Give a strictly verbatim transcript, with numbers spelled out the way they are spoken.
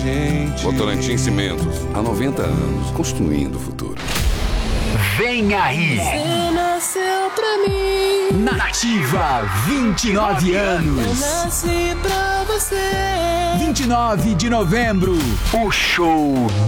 gente. Votorantim Cimentos, há noventa anos, construindo o futuro. Vem aí! Você nasceu pra mim. Nativa, vinte e nove anos. Eu nasci pra você. vinte e nove de novembro, o show